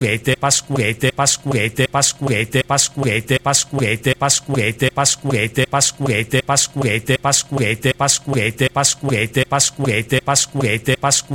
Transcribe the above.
Pasquete, Pasquete, Pasquete, Pasquete, Pasquete, Pasquete, Pasquete, Pasquete, Pasquete, Pasquete, Pasquete, Pasquete, Pasquete, Pasquete, Pasquete, Pasquete,